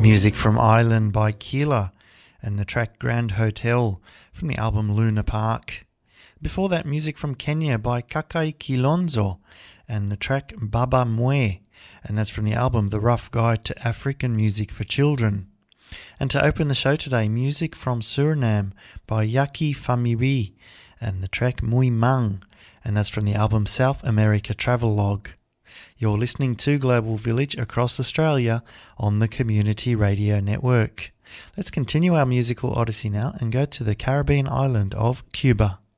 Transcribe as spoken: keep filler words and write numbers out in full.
Music from Ireland by Keela and the track Grand Hotel from the album Luna Park. Before that, music from Kenya by Kakai Kilonzo and the track Baba Mwe, and that's from the album The Rough Guide to African Music for Children. And to open the show today, music from Suriname by Yaki Famiwi and the track Mui Mang, and that's from the album South America Travelogue. You're listening to Global Village across Australia on the Community Radio Network. Let's continue our musical odyssey now and go to the Caribbean island of Cuba.